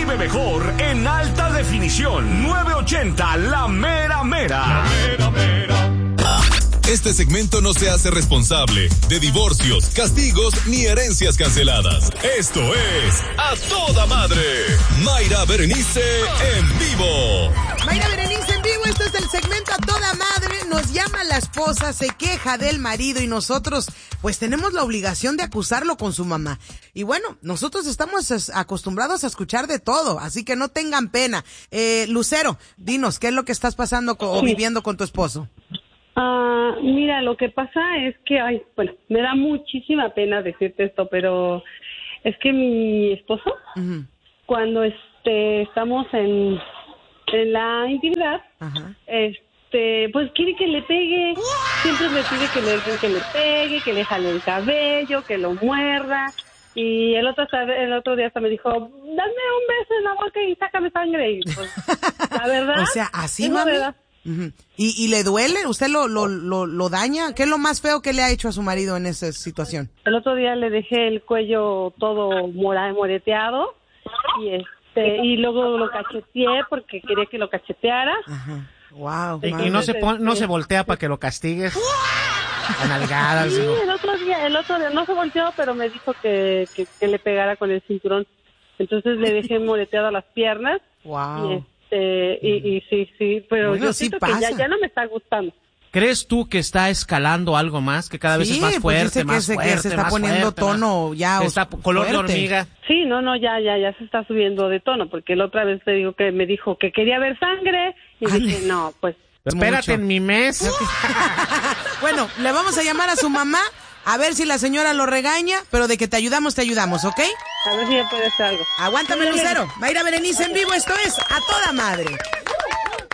muchísimo mejor en alta definición. 980 La Mera Mera. La Mera Mera. Este segmento no se hace responsable de divorcios, castigos ni herencias canceladas. Esto es A Toda Madre. Mayra Berenice en vivo. Mayra Berenice en vivo, este es el segmento A Toda Madre. Nos llama la esposa, se queja del marido y nosotros pues tenemos la obligación de acusarlo con su mamá. Y bueno, nosotros estamos acostumbrados a escuchar de todo, así que no tengan pena. Lucero, dinos, ¿qué es lo que estás pasando o viviendo con tu esposo? Mira, lo que pasa es que, me da muchísima pena decirte esto, pero es que mi esposo, cuando estamos en la intimidad, pues quiere que le pegue, siempre me pide que le pegue, que le jale el cabello, que lo muerda, y el otro día hasta me dijo, dame un beso en la boca y sácame sangre, y pues, la verdad. O sea, así, mami. ¿Y le duele? ¿Usted lo daña? ¿Qué es lo más feo que le ha hecho a su marido en esa situación? El otro día le dejé el cuello todo moreteado y luego lo cacheteé porque quería que lo cacheteara. Ajá. Wow. Y no se voltea para que lo castigues. A nalgadas. Sí, el otro día no se volteó, pero me dijo que le pegara con el cinturón. Entonces le dejé moreteado las piernas. Wow. Y sí, pero bueno, yo sí siento pasa. que ya no me está gustando. ¿Crees tú que está escalando algo más? Que cada vez es más fuerte, pues dice que se está poniendo tono ya está color de hormiga. Sí, no, ya se está subiendo de tono, porque la otra vez me dijo que quería ver sangre y dije, no, pues. Espérate en mi mes. Bueno, le vamos a llamar a su mamá a ver si la señora lo regaña, pero de que te ayudamos, ¿ok? A ver si ya puede hacer algo. Aguántame, Lucero. Mayra Berenice en vivo, esto es A Toda Madre.